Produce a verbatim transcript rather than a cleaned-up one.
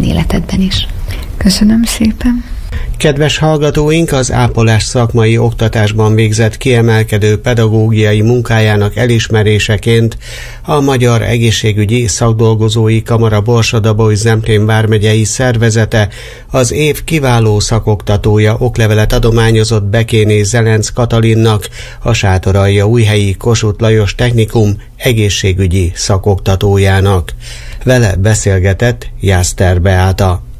magánéletedben is. Köszönöm szépen. Kedves hallgatóink, az ápolás szakmai oktatásban végzett kiemelkedő pedagógiai munkájának elismeréseként a Magyar Egészségügyi Szakdolgozói Kamara Borsod-Abaúj-Zemplén vármegyei szervezete az év kiváló szakoktatója oklevelet adományozott Bekéné Zelenc Katalinnak, a Sátoraljaújhelyi Kossuth Lajos Technikum egészségügyi szakoktatójának. Vele beszélgetett Jászter Beáta.